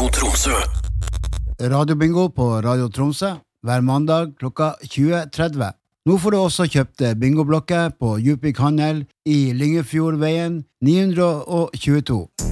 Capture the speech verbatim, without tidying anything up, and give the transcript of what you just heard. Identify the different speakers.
Speaker 1: Radio Tromsø.
Speaker 2: Radiobingo på Radio Tromsø hver mandag klokka tjue tretti. Nå får du også kjøpt bingoblokker på Djupvik Handel i Lyngefjordveien ni hundre tjueto.